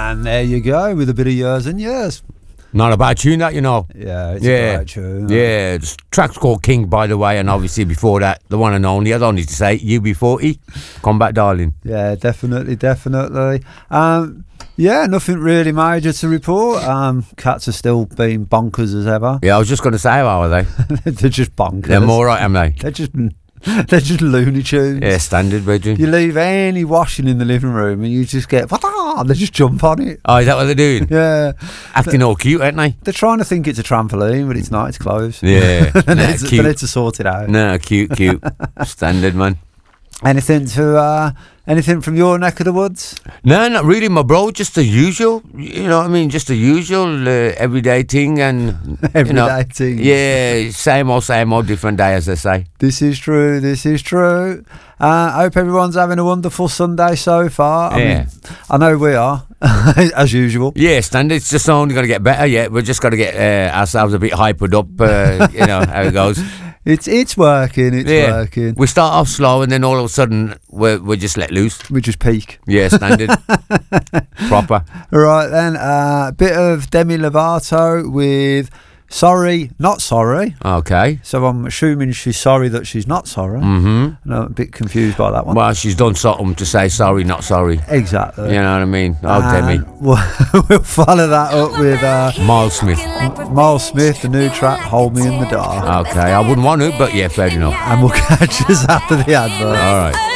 And there you go, with a bit of years and years. Not a bad tune, that, you know. Yeah, it's a great tune. Yeah, the track's called King, by the way, and obviously before that, the one and only, I don't need to say, UB40, Come Back Darling. Yeah, definitely. Yeah, nothing really major to report. Cats are still being bonkers as ever. Yeah, I was just going to say, how are they? They're just bonkers. They're more right, am they? They're just Looney Tunes. Yeah, standard, Bridget. You leave any washing in the living room and you just get, they just jump on it. Oh, is that what they're doing? Yeah. Acting all cute, aren't they? They're trying to think it's a trampoline, but it's not, it's closed. Yeah. They need to sort it out. No, cute. Standard, man. Anything from your neck of the woods? No, not really, my bro. Just the usual, you know what I mean? Just the usual everyday thing and everyday thing. Yeah, same old, different day, as they say. This is true. I hope everyone's having a wonderful Sunday so far. I know we are, as usual. Yeah, standard. It's just only going to get better. Yeah, we're just going to get ourselves a bit hypered up. You know how it goes. It's working. It's working. We start off slow, and then all of a sudden we just let loose. We just peak. Yeah, standard. Proper. Right then, a bit of Demi Lovato with Sorry, Not Sorry. Okay. So I'm assuming she's sorry that she's not sorry. Mm-hmm. No, I'm a bit confused by that one. Well, she's done something to say sorry, not sorry. Exactly. You know what I mean? Oh, Demi. We'll follow that up with Miles Smith. The new track, Hold Me in the Dark. Okay, I wouldn't want to, but yeah, fair enough. And we'll catch us after the advert. All right.